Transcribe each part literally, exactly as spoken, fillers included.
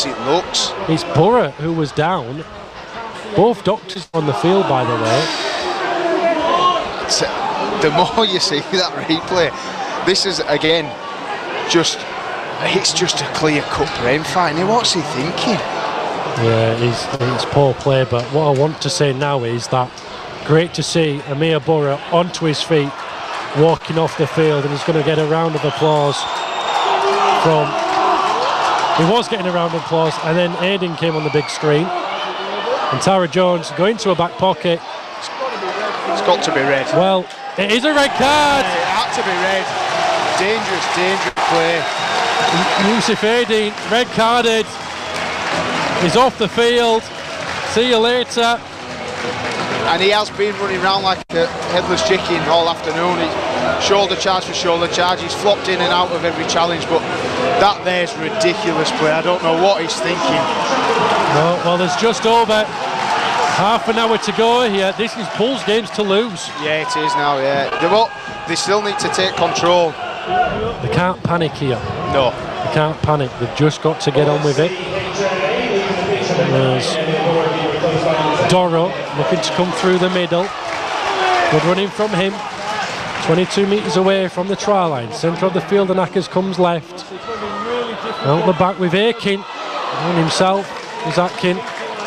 as it looks. It's Borough who was down. Both doctors on the field, by the way. It's, uh, the more you see that replay, this is again just it's just a clear-cut brain fight. What's he thinking? Yeah, it's, it's poor play, but what I want to say now is that great to see Amir Borough onto his feet, walking off the field, and he's going to get a round of applause from... He was getting a round of applause, and then Aiden came on the big screen. And Tara Jones going to a back pocket. It's got to be red. Well, it is a red card. It had to be red. Dangerous, dangerous play. Yusuf Aiden, red carded. He's off the field. See you later. And he has been running around like a headless chicken all afternoon. He's shoulder charge for shoulder charge. He's flopped in and out of every challenge, but that there's ridiculous play. I don't know what he's thinking. No, well, there's just over half an hour to go here. This is Bulls games to lose. Yeah, it is now, yeah. They, well, they still need to take control. They can't panic here. No. They can't panic. They've just got to get on with it. There's Doro looking to come through the middle. Good running from him. twenty-two metres away from the try line. Centre of the field, and Ackers comes left. Out the back with Aiken. On himself is Atkin.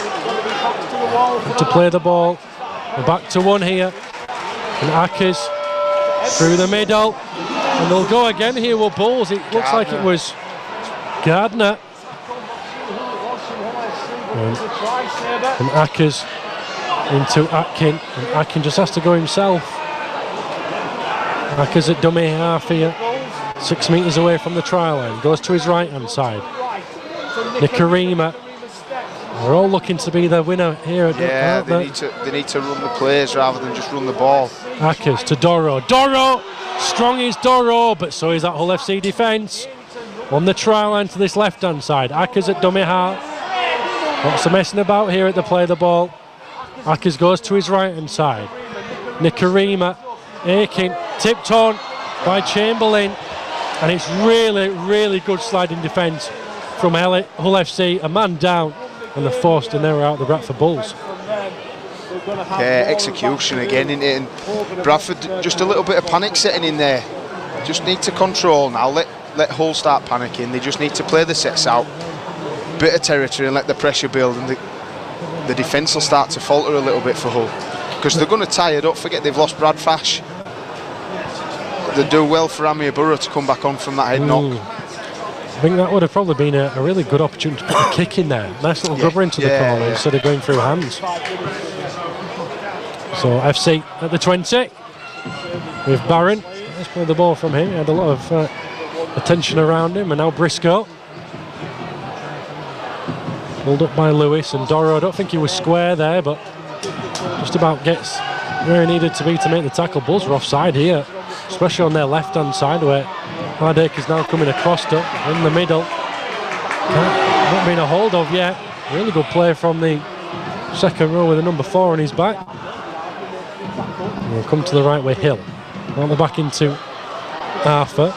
To play the ball. We're back to one here. And Ackers through the middle. And they'll go again here with Bulls. It looks like it was Gardner. And, and Ackers into Atkin. And Atkin just has to go himself. Ackers at dummy half here. Six metres away from the try line. Goes to his right hand side. Nikarima. They're all looking to be the winner here. Yeah, they, they need to they need to run the plays rather than just run the ball. Ackers to Doro. Doro! Strong is Doro, but so is that Hull F C defence. On the try line to this left hand side. Ackers at dummy half. Lots of messing about here at the play the ball. Ackers goes to his right hand side. Nikarima. Aiken. Tipped on by Chamberlain. And it's really, really good sliding defence from Hull F C. A man down, and they're forced an error out the Bradford Bulls. Yeah, execution again in it, and Bradford just a little bit of panic setting in there. Just need to control now. Let let Hull start panicking. They just need to play the sets out, bit of territory, and let the pressure build, and the the defence will start to falter a little bit for Hull because they're going to tire. Don't forget they've lost Brad Fash. They do well for Amir Borough to come back on from that head knock. Mm. I think that would have probably been a, a really good opportunity to put a kick in there. Nice little yeah, grubber into yeah, the corner yeah. instead of going through hands. So F C at the twenty with Barron. Let's play the ball from him. He had a lot of uh, attention around him, and now Briscoe. Pulled up by Lewis and Doro. I don't think he was square there, but just about gets where he needed to be to make the tackle. Bulls are offside here, especially on their left hand side where Hardacre is now coming across to in the middle. Can't, not been a hold of yet. Really good play from the second row with the number four on his back. And we'll come to the right with Hill. On the back into Arthur.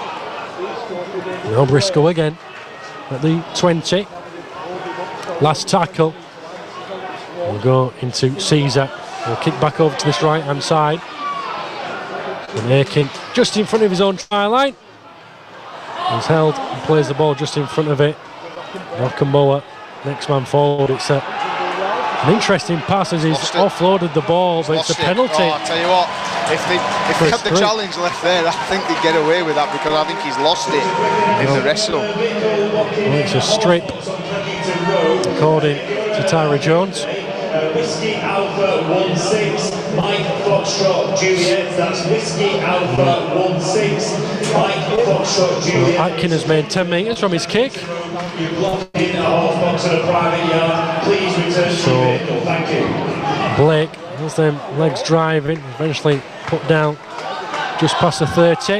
Now Briscoe again at the twenty. Last tackle. We'll go into Caesar. We'll kick back over to this right hand side. And Aiken just in front of his own try line. He's held and plays the ball just in front of it. Nakamura, next man forward. It's a, an interesting pass as he's offloaded the ball, but it's a penalty. Oh, I tell you what, if they if they had the challenge left there, I think they'd get away with that because I think he's lost it in the wrestle. Well, it's a strip, according to Tyra Jones. Whiskey Alpha one six, Mike Foxtrot Juliet, that's Whiskey Alpha one six, Mike Foxtrot Juliet. Well, Atkin has made ten metres from his kick. You've locked in a half box at a private yard, please return so, to the vehicle, thank you. Blake has them legs driving, eventually put down just past the thirty.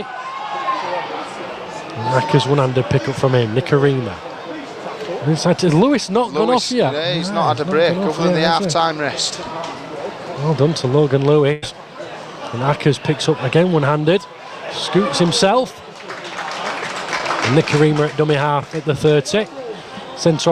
Macca's one-handed pick up from him, Nikarima. Inside to Lewis, not Lewis, gone off yet. Yeah, he's yeah, not had a break other than the half-time it? rest. Well done to Logan Lewis. And Ackers picks up again one-handed. Scoots himself. And Nikarima at dummy half at the thirty. Centre